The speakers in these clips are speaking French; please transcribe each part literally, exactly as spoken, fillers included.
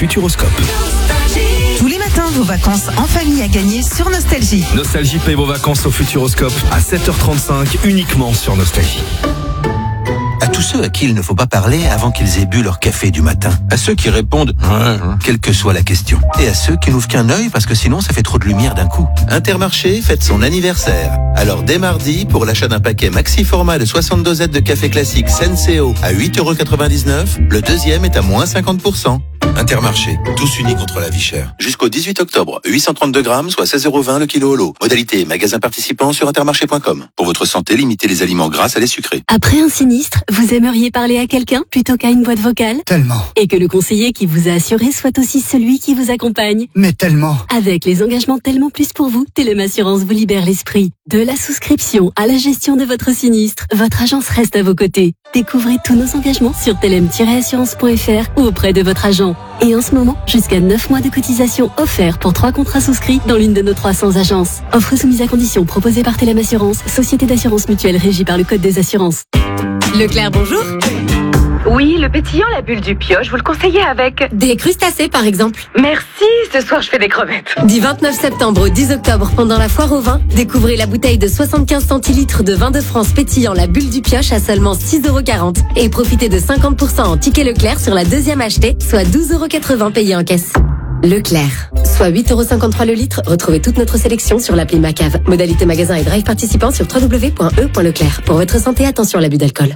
Futuroscope. Tous les matins, vos vacances en famille à gagner sur Nostalgie. Nostalgie paye vos vacances au Futuroscope à sept heures trente-cinq uniquement sur Nostalgie. À tous ceux à qui il ne faut pas parler avant qu'ils aient bu leur café du matin. À ceux qui répondent ouais, quelle que soit la question. Et à ceux qui n'ouvrent qu'un œil parce que sinon ça fait trop de lumière d'un coup. Intermarché fête son anniversaire. Alors dès mardi, pour l'achat d'un paquet maxi format de soixante dosettes de café classique Senseo à huit euros quatre-vingt-dix-neuf, le deuxième est à moins cinquante pour cent. Intermarché, tous unis contre la vie chère. Jusqu'au dix-huit octobre, huit cent trente-deux grammes, soit seize euros vingt le kilo au lot. Modalité magasin participant sur intermarché point com. Pour votre santé, limitez les aliments gras à les sucrés. Après un sinistre, vous aimeriez parler à quelqu'un plutôt qu'à une boîte vocale ? Tellement. Et que le conseiller qui vous a assuré soit aussi celui qui vous accompagne ? Mais tellement. Avec les engagements Tellement Plus pour vous, Telem Assurance vous libère l'esprit. De la souscription à la gestion de votre sinistre, votre agence reste à vos côtés. Découvrez tous nos engagements sur telem tiret assurance point f r ou auprès de votre agent. Et en ce moment, jusqu'à neuf mois de cotisation offerts pour trois contrats souscrits dans l'une de nos trois cents agences. Offre soumise à condition proposée par Telem Assurance, société d'assurance mutuelle régie par le Code des assurances. Leclerc, bonjour. Oui, le pétillant, la bulle du pioche, vous le conseillez avec Des crustacés, par exemple. Merci, ce soir je fais des crevettes. Du vingt-neuf septembre au dix octobre, pendant la foire au vin, découvrez la bouteille de soixante-quinze centilitres de vin de France pétillant la bulle du pioche à seulement six euros quarante. Et profitez de cinquante pour cent en ticket Leclerc sur la deuxième achetée, soit douze euros quatre-vingts payés en caisse. Leclerc, soit huit euros cinquante-trois le litre. Retrouvez toute notre sélection sur l'appli Macave. Modalité magasin et drive participant sur w w w point e point leclerc. Pour votre santé, attention à l'abus d'alcool.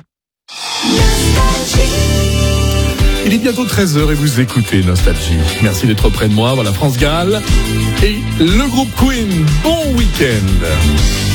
Il est bientôt treize heures et vous écoutez Nostalgie. Merci d'être près de moi. Voilà France Gall et le groupe Queen. Bon week-end.